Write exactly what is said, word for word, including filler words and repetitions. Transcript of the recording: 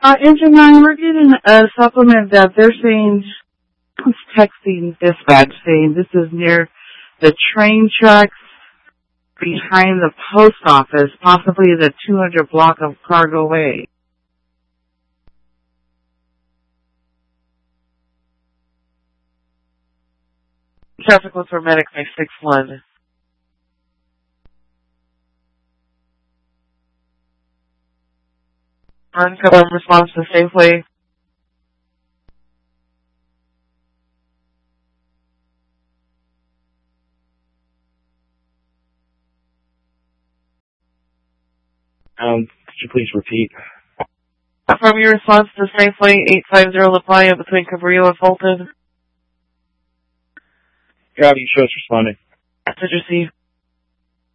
Uh, Engine nine, we're getting a supplement that they're saying, it's texting dispatch saying this is near the train tracks behind the post office, possibly the two hundred block of Cargo Way. Traffic was for medic by six one. Uncover response to Safeway. Um, could you please repeat? From your response to Safeway eight five zero La Playa between Cabrillo and Fulton. Gravity shows responding. Message received.